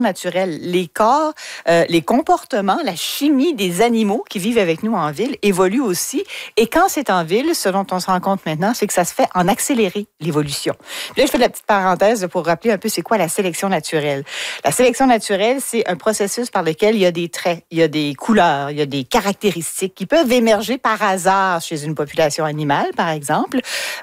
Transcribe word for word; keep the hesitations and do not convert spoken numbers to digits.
naturelle. Les corps, euh, les comportements, la chimie des animaux qui vivent avec nous en ville évolue aussi. Et quand c'est en ville, ce dont on se rend compte maintenant, c'est que ça se fait en accéléré, l'évolution. Puis là, je fais de la petite parenthèse pour rappeler un peu c'est quoi la sélection naturelle. La sélection naturelle, c'est un processus par lequel il y a des traits, il y a des couleurs, il y a des caractéristiques qui peuvent émerger par hasard chez une population animale, par exemple,